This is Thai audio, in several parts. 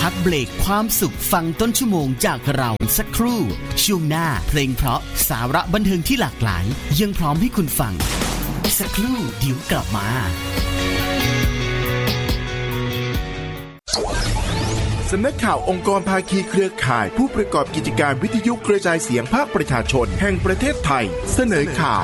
พักเบรกความสุขฟังต้นชั่วโมงจากเราสักครู่ช่วงหน้าเพลงเพราะสาระบันเทิงที่หลากหลายยังพร้อมให้คุณฟังสักครู่เดี๋ยวกลับมาสำนักข่าวองค์กรภาคีเครือข่ายผู้ประกอบกิจการวิทยุกระจายเสียงภาคประชาชนแห่งประเทศไทยเสนอข่าว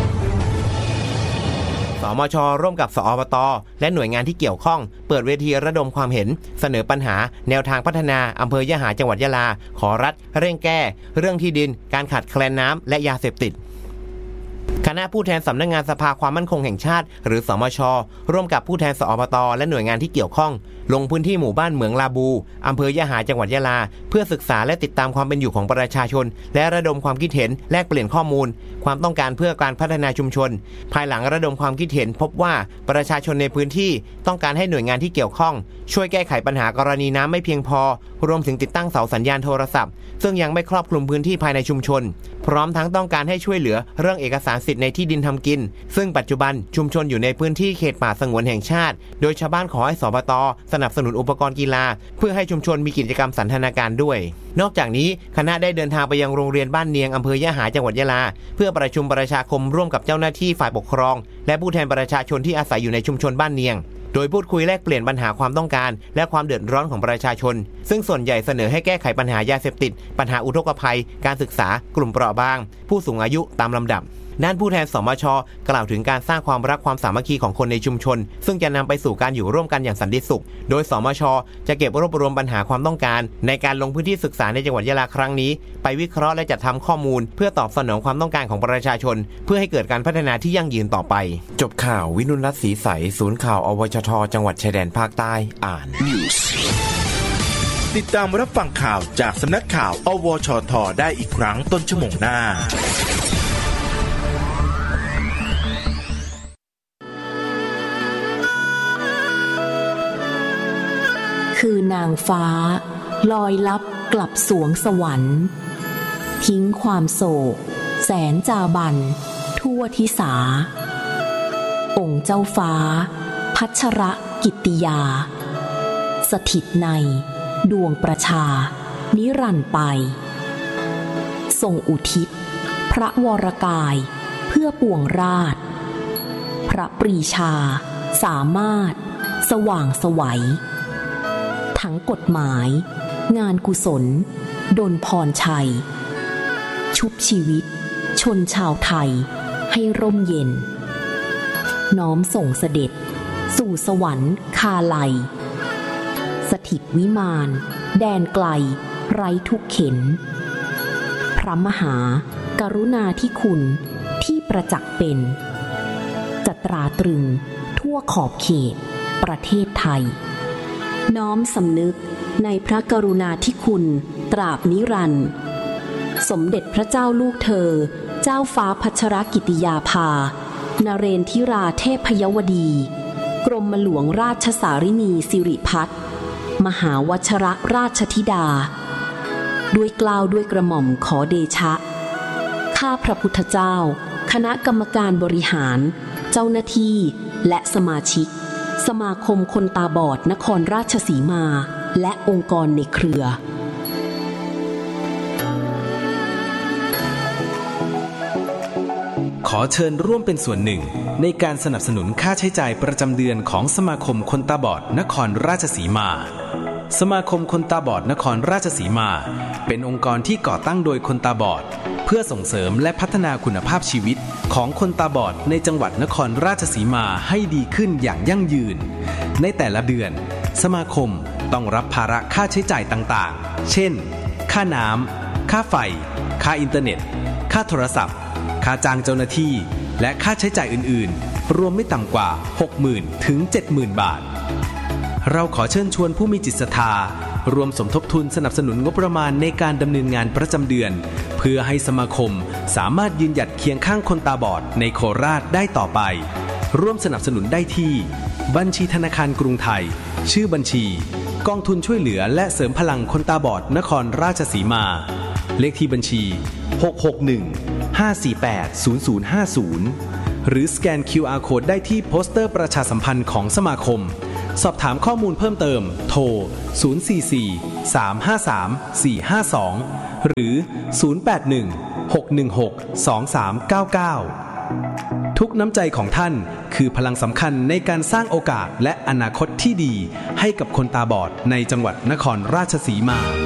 สมช.ร่วมกับสอบต.และหน่วยงานที่เกี่ยวข้องเปิดเวทีระดมความเห็นเสนอปัญหาแนวทางพัฒนาอำเภอยะหาจังหวัดยะลาขอรัฐเร่งแก้เรื่องที่ดินการขาดแคลนน้ำและยาเสพติดคณะผู้แทนสำนักงานสภาความมั่นคงแห่งชาติหรือสมช.ร่วมกับผู้แทนสอบต.และหน่วยงานที่เกี่ยวข้องลงพื้นที่หมู่บ้านเหมืองลาบูอำเภอยะหาจังหวัดยะลาเพื่อศึกษาและติดตามความเป็นอยู่ของประชาชนและระดมความคิดเห็นแลกเปลี่ยนข้อมูลความต้องการเพื่อการพัฒนาชุมชนภายหลังระดมความคิดเห็นพบว่าประชาชนในพื้นที่ต้องการให้หน่วยงานที่เกี่ยวข้องช่วยแก้ไขปัญหากรณีน้ำไม่เพียงพอรวมถึงติดตั้งเสาสัญญาณโทรศัพท์ซึ่งยังไม่ครอบคลุมพื้นที่ภายในชุมชนพร้อมทั้งต้องการให้ช่วยเหลือเรื่องเอกสารสิทธิ์ในที่ดินทำกินซึ่งปัจจุบันชุมชนอยู่ในพื้นที่เขตป่าสงวนแห่งชาติโดยชาวบ้านขอให้สปต.สนับสนุนอุปกรณ์กีฬาเพื่อให้ชุมชนมีกิจกรรมสันทนาการด้วยนอกจากนี้คณะได้เดินทางไปยังโรงเรียนบ้านเนียงอำเภอยะหาจังหวัดยะลาเพื่อประชุมประชาคมร่วมกับเจ้าหน้าที่ฝ่ายปกครองและผู้แทนประชาชนที่อาศัยอยู่ในชุมชนบ้านเนียงโดยพูดคุยแลกเปลี่ยนปัญหาความต้องการและความเดือดร้อนของประชาชนซึ่งส่วนใหญ่เสนอให้แก้ไขปัญหายาเสพติดปัญหาอุทกภัยการศึกษากลุ่มเปราะบางผู้สูงอายุตามลำดับด้านผู้แทนสมช.กล่าวถึงการสร้างความรักความสามัคคีของคนในชุมชนซึ่งจะนำไปสู่การอยู่ร่วมกันอย่างสันติสุขโดยสมช.จะเก็บรวบรวมปัญหาความต้องการในการลงพื้นที่ศึกษาในจังหวัดยะลาครั้งนี้ไปวิเคราะห์และจัดทำข้อมูลเพื่อตอบสนองความต้องการของประชาชนเพื่อให้เกิดการพัฒนาที่ยั่งยืนต่อไปจบข่าววินุรัตน์ศรีใสศูนย์ข่าวอวชท.จังหวัดชายแดนภาคใต้อ่านติดตามรับฟังข่าวจากสำนักข่าวอวชท.ได้อีกครั้งต้นชั่วโมงหน้าคือนางฟ้าลอยลับกลับสวงสวรรค์ทิ้งความโศกแสนจาบันทั่วทิสาองค์เจ้าฟ้าพัชรกิตติยาสถิตในดวงประชานิรันดร์ไปทรงอุทิศพระวรกายเพื่อปวงราชพระปรีชาสามารถสว่างไสวทั้งกฎหมายงานกุศลดลพรชัยชุบชีวิตชนชาวไทยให้ร่มเย็นน้อมส่งเสด็จสู่สวรรค์คาลัยสถิตวิมานแดนไกลไร้ทุกเข็ญพระมหากรุณาธิคุณที่ประจักษ์เป็นจะตราตรึงทั่วขอบเขตประเทศไทยน้อมสำนึกในพระกรุณาธิคุณตราบนิรันดร์สมเด็จพระเจ้าลูกเธอเจ้าฟ้าพัชรกิติยาภานเรนทิราเทพยวดีกรมหลวงราชสารินีสิริพัฒน์มหาวชรราชธิดาด้วยเกล้าด้วยกระหม่อมขอเดชะข้าพระพุทธเจ้าคณะกรรมการบริหารเจ้าหน้าที่และสมาชิกสมาคมคนตาบอดนครราชสีมาและองค์กรในเครือขอเชิญร่วมเป็นส่วนหนึ่งในการสนับสนุนค่าใช้จ่ายประจำเดือนของสมาคมคนตาบอดนครราชสีมาสมาคมคนตาบอดนครราชสีมาเป็นองค์กรที่ก่อตั้งโดยคนตาบอดเพื่อส่งเสริมและพัฒนาคุณภาพชีวิตของคนตาบอดในจังหวัดนครราชสีมาให้ดีขึ้นอย่างยั่งยืนในแต่ละเดือนสมาคมต้องรับภาระค่าใช้จ่ายต่างๆเช่นค่าน้ำค่าไฟค่าอินเทอร์เน็ตค่าโทรศัพท์ค่าจ้างเจ้าหน้าที่และค่าใช้จ่ายอื่นๆรวมไม่ต่ำกว่า 60,000 ถึง 70,000 บาทเราขอเชิญชวนผู้มีจิตศรัทธารวมสมทบทุนสนับสนุนงบประมาณในการดำเนินงานประจำเดือนเพื่อให้สมาคมสามารถยืนหยัดเคียงข้างคนตาบอดในโคราชได้ต่อไปร่วมสนับสนุนได้ที่บัญชีธนาคารกรุงไทยชื่อบัญชีกองทุนช่วยเหลือและเสริมพลังคนตาบอดนครราชสีมาเลขที่บัญชี661-548-0050หรือสแกน QR Code ได้ที่โปสเตอร์ประชาสัมพันธ์ของสมาคมสอบถามข้อมูลเพิ่มเติมโทร 044-353-452 หรือ 081-616-2399 ทุกน้ำใจของท่านคือพลังสำคัญในการสร้างโอกาสและอนาคตที่ดีให้กับคนตาบอดในจังหวัดนครราชสีมา